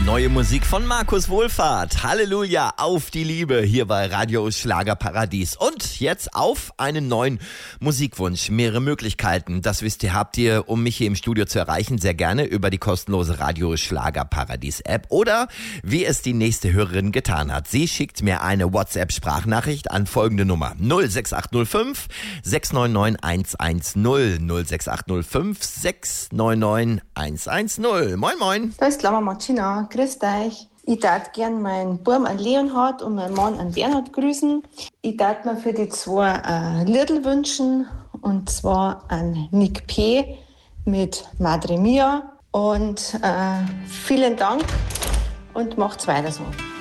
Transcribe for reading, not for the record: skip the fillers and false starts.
Neue Musik von Markus Wohlfahrt. Halleluja, auf die Liebe hier bei Radio Schlagerparadies. Und jetzt auf einen neuen Musikwunsch. Mehrere Möglichkeiten. Das wisst ihr, habt ihr, um mich hier im Studio zu erreichen, sehr gerne über die kostenlose Radio Schlagerparadies App oder wie es die nächste Hörerin getan hat. Sie schickt mir eine WhatsApp-Sprachnachricht an folgende Nummer 06805 699 110 06805 699 110. Moin moin. Da ist Lama Martina. Grüß euch. Ich darf gern meinen Buben an Leonhard und meinen Mann an Bernhard grüßen. Ich darf mir für die zwei ein Liedl wünschen, und zwar an Nick P. mit Madre Mia. Und vielen Dank und macht's weiter so.